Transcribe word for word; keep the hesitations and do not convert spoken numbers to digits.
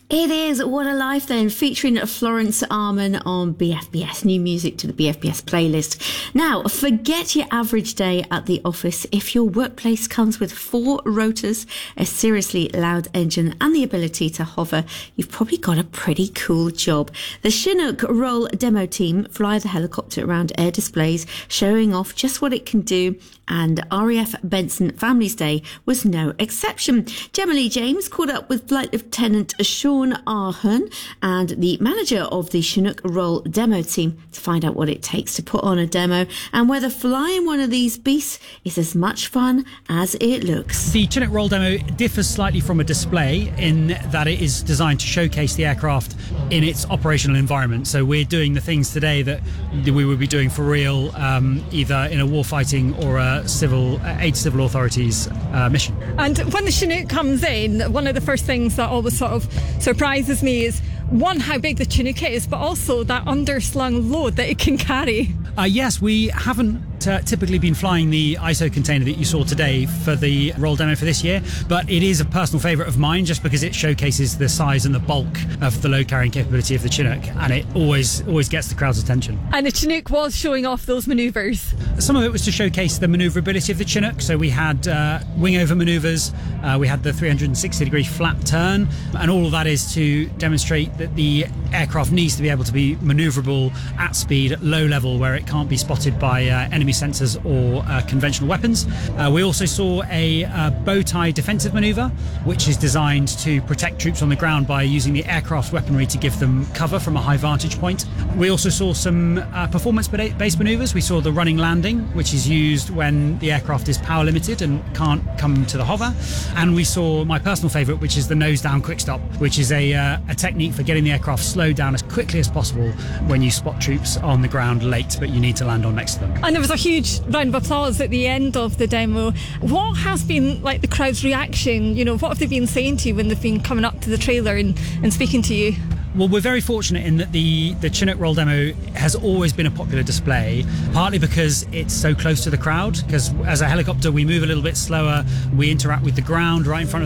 It is What a Life then, featuring Florence Arman on B F B S, new music to the B F B S playlist. Now, forget your average day at the office. If your workplace comes with four rotors, a seriously loud engine and the ability to hover, you've probably got a pretty cool job. The Chinook Roll demo team fly the helicopter around air displays, showing off just what it can do, and R A F Benson Families Day was no exception. Gemma Lee James caught up with Flight Lieutenant Sean Ahern and the manager of the Chinook Roll demo team to find out what it takes to put on a demo and whether flying one of these beasts is as much fun as it looks. The Chinook Roll demo differs slightly from a display in that it is designed to showcase the aircraft in its operational environment. So we're doing the things today that we would be doing for real, um, either in a warfighting or a civil aid to civil authorities uh, mission. And when the Chinook comes in, one of the first things that always sort of surprises me is, one, how big the Chinook is, but also that underslung load that it can carry. Uh, yes, we haven't uh, typically been flying the I S O container that you saw today for the Roll demo for this year, but it is a personal favourite of mine just because it showcases the size and the bulk of the load carrying capability of the Chinook, and it always always gets the crowd's attention. And the Chinook was showing off those manoeuvres. Some of it was to showcase the manoeuvrability of the Chinook, so we had uh, wing over manoeuvres, uh, we had the three hundred sixty degree flat turn, and all of that is to demonstrate that the aircraft needs to be able to be manoeuvrable at speed at low level where it can't be spotted by uh, enemy sensors or uh, conventional weapons. Uh, we also saw a uh, bow tie defensive manoeuvre, which is designed to protect troops on the ground by using the aircraft weaponry to give them cover from a high vantage point. We also saw some uh, performance-based manoeuvres. We saw the running landing, which is used when the aircraft is power limited and can't come to the hover. And we saw my personal favourite, which is the nose down quick stop, which is a, uh, a technique for getting the aircraft slowed down as quickly as possible when you spot troops on the ground late, but you need to land on next to them. And there was a huge round of applause at the end of the demo. What has been like the crowd's reaction? You know, what have they been saying to you when they've been coming up to the trailer and, and speaking to you? Well, we're very fortunate in that the, the Chinook Roll demo has always been a popular display, partly because it's so close to the crowd, because as a helicopter we move a little bit slower, we interact with the ground right in front of